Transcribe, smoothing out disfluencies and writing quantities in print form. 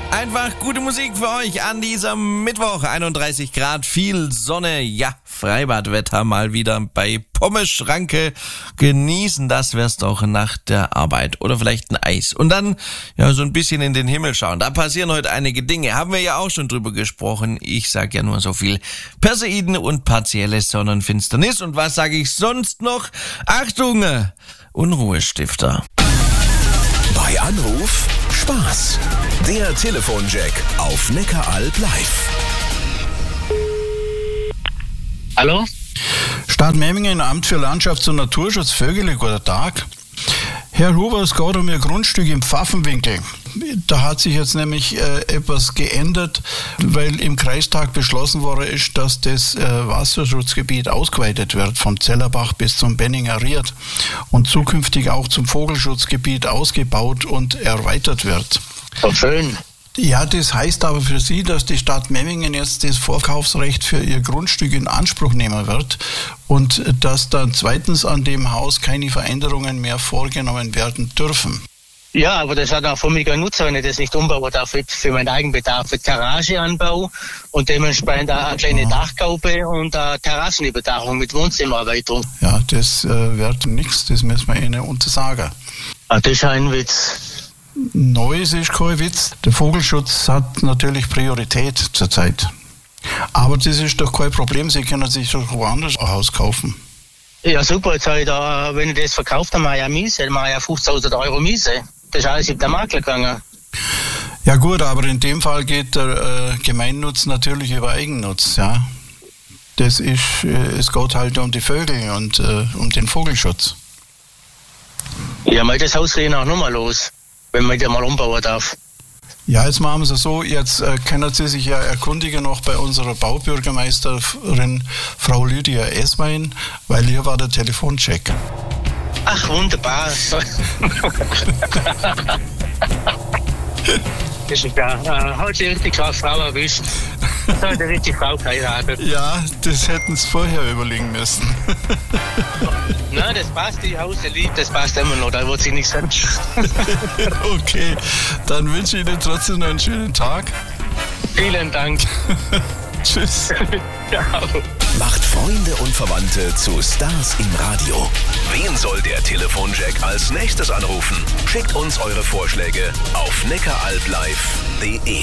Einfach gute Musik für euch an diesem Mittwoch. 31 Grad, viel Sonne. Ja, Freibadwetter mal wieder bei Pommes-Schranke. Genießen, das wär's doch nach der Arbeit. Oder vielleicht ein Eis. Und dann, ja, so ein bisschen in den Himmel schauen. Da passieren heute einige Dinge. Haben wir ja auch schon drüber gesprochen. Ich sag ja nur so viel. Perseiden und partielle Sonnenfinsternis. Und was sage ich sonst noch? Achtung! Unruhestifter. Bei Anruf Spaß. Der Telefonjack auf Neckaralb live. Hallo? Stadt Memmingen, Amt für Landschafts- und Naturschutz, Vögele, guten Tag. Herr Huber, es geht um Ihr Grundstück im Pfaffenwinkel. Da hat sich jetzt nämlich etwas geändert, weil im Kreistag beschlossen worden ist, dass das Wasserschutzgebiet ausgeweitet wird, vom Zellerbach bis zum Benninger Ried und zukünftig auch zum Vogelschutzgebiet ausgebaut und erweitert wird. Oh, schön. Ja, das heißt aber für Sie, dass die Stadt Memmingen jetzt das Vorkaufsrecht für ihr Grundstück in Anspruch nehmen wird und dass dann zweitens an dem Haus keine Veränderungen mehr vorgenommen werden dürfen. Ja, aber das hat auch für mich keinen Nutzen, wenn ich das nicht umbauen darf für meinen Eigenbedarf. Mit Garageanbau und dementsprechend auch eine kleine Dachgaube und eine Terrassenüberdachung mit Wohnzimmererweiterung. Ja, das wird nichts, das müssen wir Ihnen untersagen. Ah, das ist ein Witz. Neues ist kein Witz. Der Vogelschutz hat natürlich Priorität zurzeit. Aber das ist doch kein Problem, Sie können sich doch woanders ein Haus kaufen. Ja, super, jetzt habe ich da, wenn ich das verkauft, dann mache ich ja Miese, dann mache ich ja 50.000 Euro Miese. Das ist alles in der Makler gegangen. Ja gut, aber in dem Fall geht der Gemeinnutz natürlich über Eigennutz, ja. Das ist, es geht halt um die Vögel und um den Vogelschutz. Ja, mal das Haus reden auch nochmal los, wenn man das mal umbauen darf. Ja, jetzt machen wir es so, jetzt können Sie sich ja erkundigen noch bei unserer Baubürgermeisterin Frau Lydia Eswein, weil hier war der Telefoncheck. Ach, wunderbar. Das ist ja, heute richtig klar Frau erwischt. Da hat die richtige Frau geheiratet. Ja, das hätten Sie vorher überlegen müssen. Nein, das passt, die Haus der Lied, das passt immer noch, da wird sich nichts ändern. Okay, dann wünsche ich Ihnen trotzdem noch einen schönen Tag. Vielen Dank. Tschüss. Ciao. Macht Freunde und Verwandte zu Stars im Radio. Wen soll der Telefonjack als nächstes anrufen? Schickt uns eure Vorschläge auf neckaralblive.de.